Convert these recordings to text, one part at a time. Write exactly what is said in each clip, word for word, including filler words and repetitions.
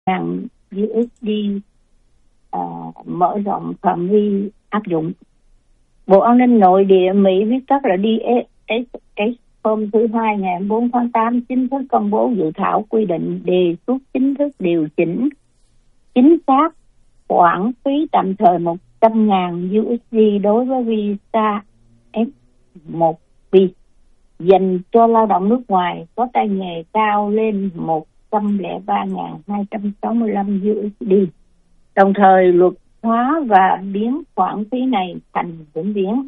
ngàn u ét đê uh, mở rộng phạm vi áp dụng. Bộ An ninh Nội địa Mỹ viết tắt là đê ét ét hôm thứ Hai ngày bốn tháng tám chính thức công bố dự thảo quy định đề xuất chính thức điều chỉnh chính xác khoản phí tạm thời một trăm ngàn u ét đê đối với visa F một B dành cho lao động nước ngoài có tay nghề cao lên một trăm lẻ ba nghìn hai trăm sáu mươi lăm u ét đê. Đồng thời luật hóa và biến khoản phí này thành vĩnh viễn.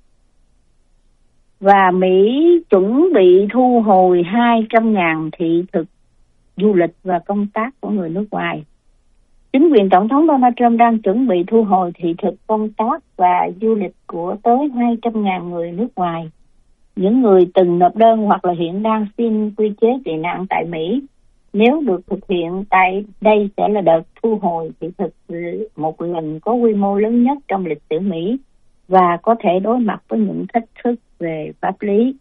Và Mỹ chuẩn bị thu hồi hai trăm ngàn thị thực du lịch và công tác của người nước ngoài. Chính quyền Tổng thống Donald Trump đang chuẩn bị thu hồi thị thực công tác và du lịch của tới hai trăm ngàn người nước ngoài. Những người từng nộp đơn hoặc là hiện đang xin quy chế tị nạn tại Mỹ. Nếu được thực hiện tại đây sẽ là đợt thu hồi thị thực một lần có quy mô lớn nhất trong lịch sử Mỹ và có thể đối mặt với những thách thức về pháp lý.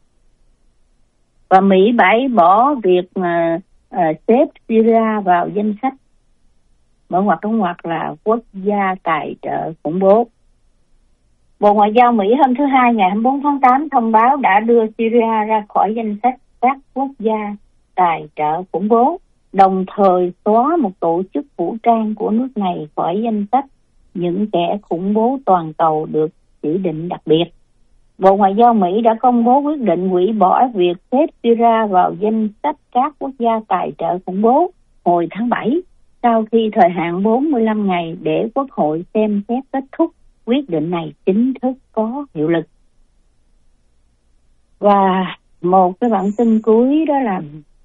Và Mỹ bãi bỏ việc uh, uh, xếp Syria vào danh sách mở ngoặc đóng ngoặc là quốc gia tài trợ khủng bố. Bộ Ngoại giao Mỹ hôm thứ Hai ngày hai mươi bốn tháng tám thông báo đã đưa Syria ra khỏi danh sách các quốc gia tài trợ khủng bố, đồng thời xóa một tổ chức vũ trang của nước này khỏi danh sách những kẻ khủng bố toàn cầu được chỉ định đặc biệt. Bộ Ngoại giao Mỹ đã công bố quyết định hủy bỏ việc xếp Syria vào danh sách các quốc gia tài trợ khủng bố hồi tháng bảy, sau khi thời hạn bốn mươi lăm ngày để Quốc hội xem xét kết thúc, quyết định này chính thức có hiệu lực. Và một cái bản tin cuối đó là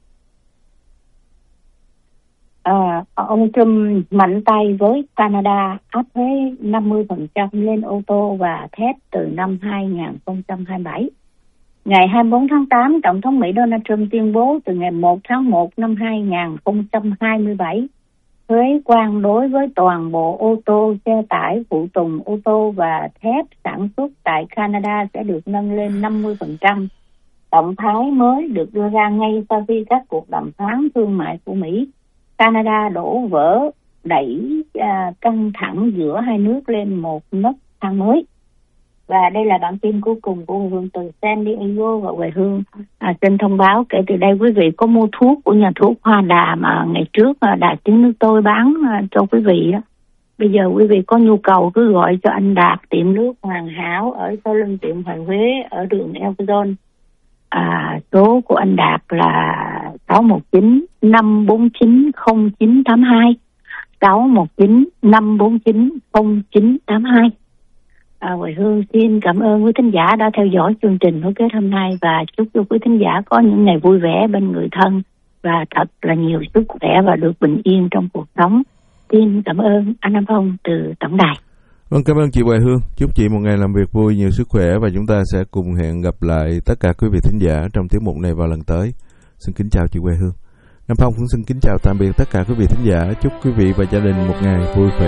à, ông Trump mạnh tay với Canada áp thuế năm mươi phần trăm lên ô tô và thép từ năm hai không hai bảy. Ngày hai mươi bốn tháng tám, Tổng thống Mỹ Donald Trump tuyên bố từ ngày một tháng một năm hai không hai bảy, thuế quan đối với toàn bộ ô tô, xe tải, phụ tùng ô tô và thép sản xuất tại Canada sẽ được nâng lên năm mươi phần trăm. Động thái mới được đưa ra ngay sau khi các cuộc đàm phán thương mại của Mỹ, Canada đổ vỡ đẩy à, căng thẳng giữa hai nước lên một nấc thang mới. Và đây là bản tin cuối cùng của Hương từ San Diego và Quê Hương. À, xin thông báo kể từ đây quý vị có mua thuốc của nhà thuốc Hoa Đà mà ngày trước Đạt Tiếng Nước Tôi bán cho quý vị đó. Bây giờ quý vị có nhu cầu cứ gọi cho anh Đạt tiệm nước Hoàn Hảo ở sau lưng tiệm Hoàng Huế ở đường Elton. À, số của anh Đạt là sáu một chín năm bốn chín không chín tám hai, sáu một chín năm bốn chín không chín tám hai. À, Huệ Hương xin cảm ơn quý thính giả đã theo dõi chương trình nối kết hôm nay và chúc cho quý thính giả có những ngày vui vẻ bên người thân và thật là nhiều sức khỏe và được bình yên trong cuộc sống. Xin cảm ơn anh Nam Phong từ tổng đài. Vâng, cảm ơn chị Huệ Hương. Chúc chị một ngày làm việc vui, nhiều sức khỏe và chúng ta sẽ cùng hẹn gặp lại tất cả quý vị thính giả trong tiết mục này vào lần tới. Xin kính chào chị Huệ Hương. Nam Phong cũng xin kính chào tạm biệt tất cả quý vị thính giả. Chúc quý vị và gia đình một ngày vui khỏe.